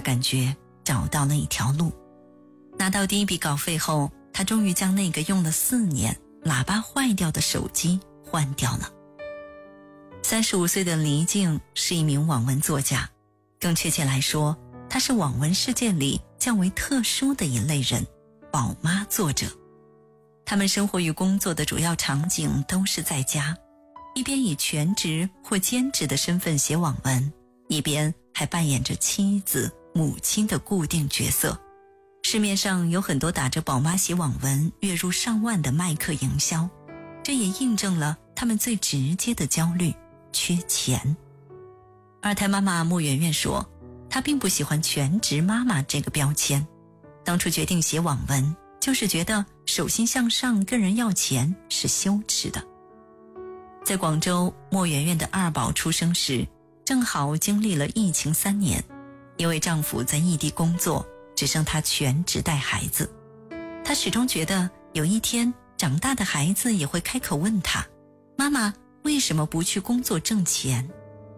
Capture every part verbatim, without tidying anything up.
感觉找到了一条路。拿到第一笔稿费后，他终于将那个用了四年喇叭坏掉的手机换掉了。三十五岁的黎静是一名网文作家，更确切来说，她是网文世界里较为特殊的一类人，宝妈作者。他们生活与工作的主要场景都是在家，一边以全职或兼职的身份写网文，一边还扮演着妻子、母亲的固定角色。市面上有很多打着宝妈写网文月入上万的卖课营销，这也印证了他们最直接的焦虑，缺钱。二胎妈妈莫媛媛说，她并不喜欢全职妈妈这个标签，当初决定写网文，就是觉得手心向上跟人要钱是羞耻的。在广州，莫媛媛的二宝出生时，正好经历了疫情三年，因为丈夫在异地工作，只剩她全职带孩子。她始终觉得有一天长大的孩子也会开口问她，妈妈为什么不去工作挣钱？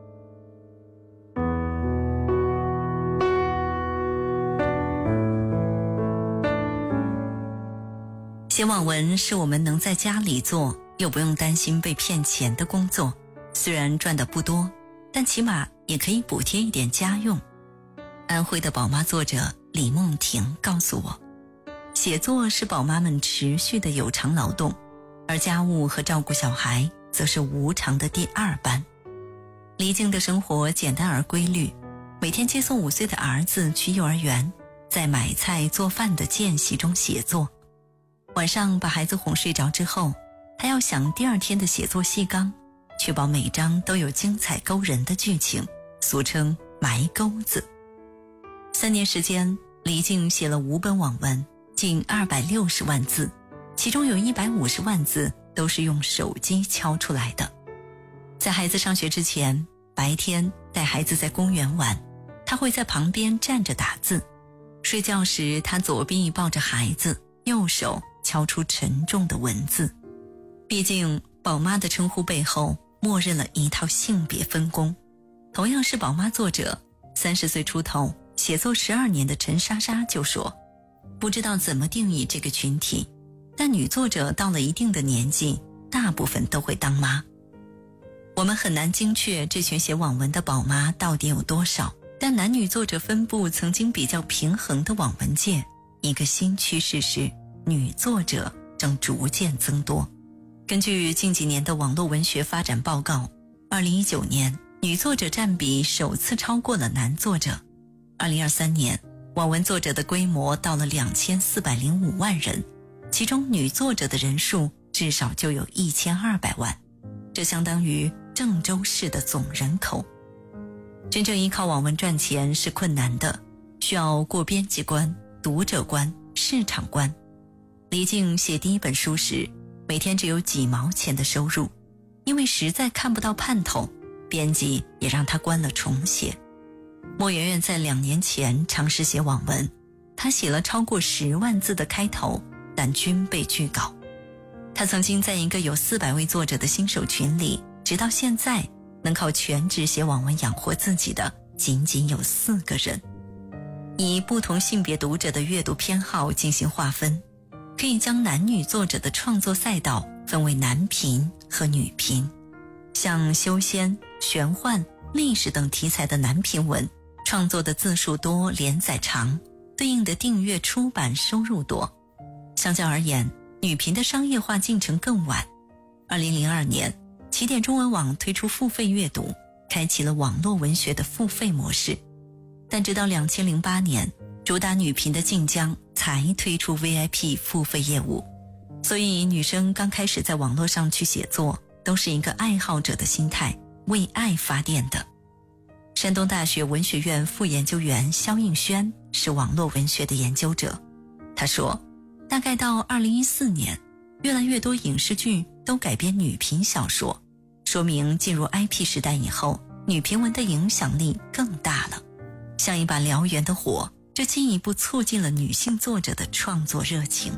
写网文是我们能在家里做又不用担心被骗钱的工作，虽然赚得不多，但起码也可以补贴一点家用。安徽的宝妈作者李梦婷告诉我，写作是宝妈们持续的有偿劳动，而家务和照顾小孩则是无偿的第二班。黎静的生活简单而规律，每天接送五岁的儿子去幼儿园，在买菜做饭的间隙中写作。晚上把孩子哄睡着之后，他要想第二天的写作细纲，确保每章都有精彩勾人的剧情，俗称埋钩子。三年时间，黎静写了五本网文，近二百六十万字，其中有一百五十万字都是用手机敲出来的。在孩子上学之前，白天带孩子在公园玩，他会在旁边站着打字。睡觉时，他左臂抱着孩子，右手敲出沉重的文字。毕竟宝妈的称呼背后默认了一套性别分工。同样是宝妈作者，三十岁出头写作十二年的陈莎莎就说，不知道怎么定义这个群体，但女作者到了一定的年纪，大部分都会当妈。我们很难精确这群写网文的宝妈到底有多少，但男女作者分布曾经比较平衡的网文界，一个新趋势是女作者正逐渐增多。根据近几年的网络文学发展报告，二零一九年女作者占比首次超过了男作者。二零二三年网文作者的规模到了两千四百零五万人，其中女作者的人数至少就有一千二百万，这相当于郑州市的总人口。真正依靠网文赚钱是困难的，需要过编辑关、读者关、市场关。黎静写第一本书时，每天只有几毛钱的收入，因为实在看不到盼头，编辑也让她关了重写。莫媛媛在两年前尝试写网文，她写了超过十万字的开头，但均被拒稿。她曾经在一个有四百位作者的新手群里，直到现在能靠全职写网文养活自己的仅仅有四个人。以不同性别读者的阅读偏好进行划分，可以将男女作者的创作赛道分为男频和女频。像修仙、玄幻、历史等题材的男频文，创作的字数多，连载长，对应的订阅出版收入多。相较而言，女频的商业化进程更晚。二零零二年，起点中文网推出付费阅读，开启了网络文学的付费模式。但直到二零零八年，主打女频的晋江才推出 V I P 付费业务。所以女生刚开始在网络上去写作，都是一个爱好者的心态，为爱发电的。山东大学文学院副研究员肖应轩是网络文学的研究者，他说，大概到二零一四年，越来越多影视剧都改编女频小说，说明进入 I P 时代以后，女频文的影响力更大了。像一把燎原的火，这进一步促进了女性作者的创作热情。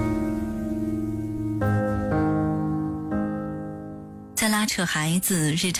在拉扯孩子日常